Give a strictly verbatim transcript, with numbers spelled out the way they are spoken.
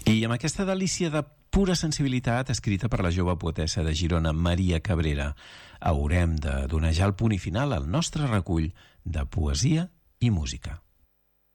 I amb aquesta delícia de pura sensibilitat escrita per la jove poetessa de Girona, Maria Cabrera, haurem de donar ja el punt i final al nostre recull de poesia i música.